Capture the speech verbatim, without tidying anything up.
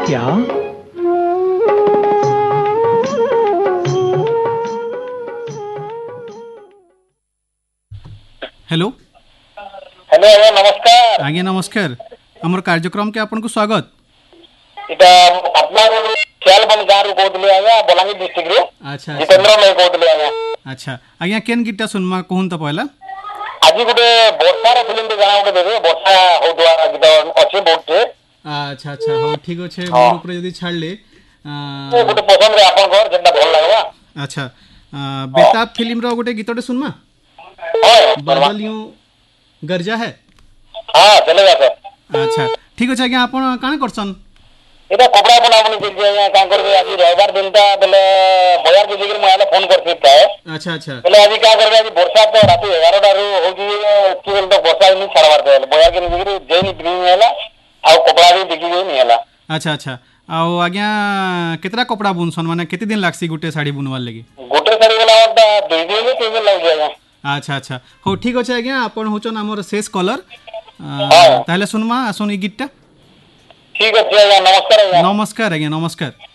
क्या? Hello hello आज्ञा नमस्कार। आज्ञा नमस्कार हमर कार्यक्रम के आपन को स्वागत। इटा अपना ख्यालबन गाँव कहते आज्ञा बलांगीर डिस्ट्रिक्ट रू अच्छा जितेंद्र मैं कहते आज्ञा। अच्छा आज्ञा केन गीतटा सुनमा कहून तो पहला आज गोटे वर्षार फिल्म टे गाना गोटे देबे वर्षा होदुआ गीत अच्छे बहुत टे। अच्छा अच्छा हो ठीक अच्छे मोर ऊपर यदि छाड़ले ए गोटे पसंद रे आपन घर जेटा भल लागबा। अच्छा बेताब फिल्म रो गोटे गीतटे सुनमा हां बादल यूं गरजा है। हां चलेगा सर। अच्छा ठीक अछि आज्ञा आपन काने करछन एटा कपड़ा बना बनी के आज्ञा का करबे आज रविवार दिनटा बेले बजार के जिगर माले फोन करथि ताए। अच्छा अच्छा बेले आज का करबे आज वर्षा तो रात ग्यारह टा रू होजी कि बोल तो वर्षा नहीं छाड़बार दे बजार के जिगर जेनी ब्रिंग हैला आ कपड़ा भी दिखि नहीं हैला। अच्छा अच्छा आउ आज्ञा केतरा कपड़ा बुनसन माने केते दिन लागसी गुटे साड़ी बुनवार लगी गोटे साड़ी वाला दुई दिन तीन दिन लग जाएगा। अच्छा अच्छा हो ठीक अच्छे आज्ञा आपन होचन हमर शेष कलर हाँ। ताहले सुनमा आसुन ई गीतटा ठीक है नमस्कार। नमस्कार आज्ञा नमस्कार।